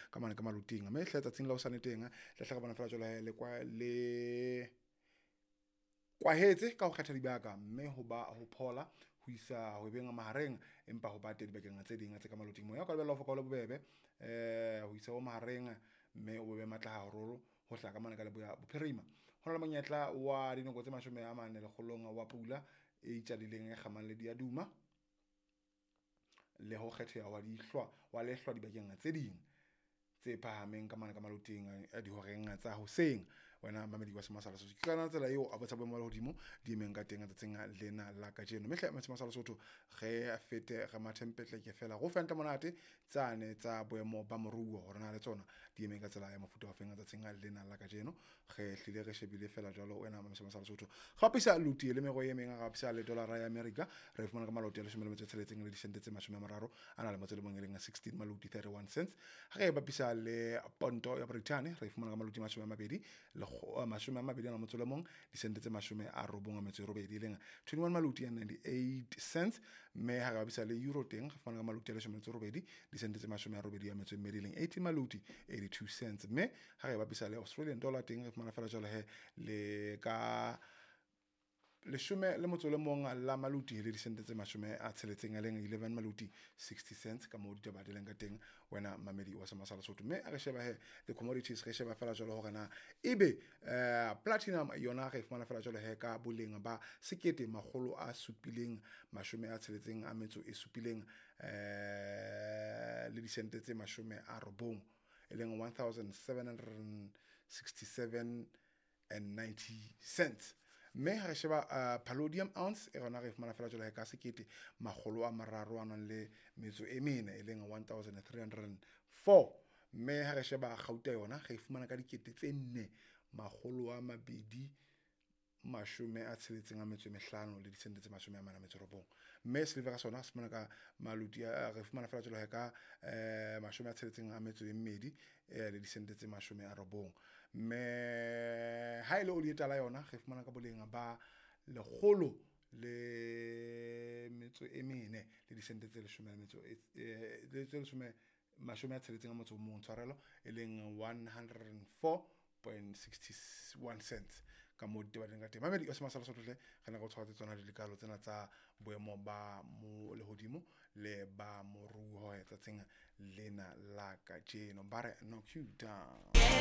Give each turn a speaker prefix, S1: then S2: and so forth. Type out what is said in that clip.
S1: ka mane ka maluting mme hle tsatsing la o sane teng le hle ka bona fela jole le kwa hetse ka go kgetha dibaka mme ho phola ho isa ho beng mahareng empa ho ba teng dibakeng tse ding tse ka maluting mo ya ka lebella ho foka le bobebe ho isa ho mahareng mme o be matla haholo ho hla ka mane ka le bophirima hona le monyetla wa dinoko tse 40 wa pula e itjadileng e kgamang le diaduma le ho kgetheha wa lehlwa dibakeng tse ding tse phahameng ka mane ka maluting di horeng tsa hoseng wena mamedi wa Semasala Sotho ke kana tsela eo a botsa boemo le hodimo di emeng ka teng tsatsing lena la ka jeno mehle Semasala Sotho ge a fete ga matempetle ke fela go fenta monate tsane tsa boemo ba moruo hore na le tsona di emeng ka tsela ya mofuta wa fenga tsatsing lena la ka jeno ge hlile re shebile fela jalo wena Semasala Sotho ga pisa luti le mego emeng ga pisa le dollar ya America re fumana ka maloti le 16 le disente tse 30 ana le motselo mongeleng 16 maluti 31 cents ge ba pisa le ponto ya Britain re fumana ka maluti 20 20 na motsolo mong disente tse 98 leng 21 maluti ya 98 cents me ha ga bisa le euro teng ga fana ka maluti ya 18 disente tse 82 leng 18 maluti 82 cents me ha ga ba bisa le Australian dollar teng ga fana fela jalo he le ka leshome le motsolo mong la maluti le disente tse 16 leng 11 maluti 60 cents ka mo di ba dileng ka teng wena mamedi wa Semasala Sotho me a re sheba he the commodities re sheba fela jalo hore na ebe platinum yona re fumana fela jalo he ka boleng ba 1767 le disente tse 90 e leng 1767 and 90 cents me ha re sheba palladium ounce e rona re fumana fela jole ka 1300 le metso e mene e leng 1304 me ha re sheba gauta yona ge fumana ka dikete tse 4 265 le disente tse 49 me silver ka sona se fumana ka maluti re fumana fela jole ka 62 le disente tse 90 me ha ile o di etala yona ge fumana ka boleng ba lekgolo le metso e mene le disente tse 10 metso e le 10 mo tshwarelo e leng 104.61 cents ka mo di ba dinga te mamedi o Semasala Sotho le gana go tshwatsa tsona dikalo tsena tsa boemo ba mo le hodimo le ba moruo ho etsa tsenga lena la ka jeno bare knock you down.